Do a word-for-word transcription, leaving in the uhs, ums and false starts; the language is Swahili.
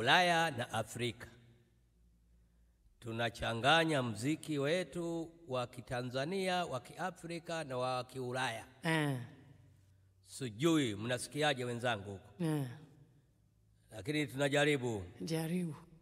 Ulaya na Afrika. Tunachanganya mziki wetu wa Kitanzania, wa Kiafrika na wa Kiulaya. Eh. Sijui mnasikiaje wenzangu huko? Eh. Lakini tunajaribu. Jaribu.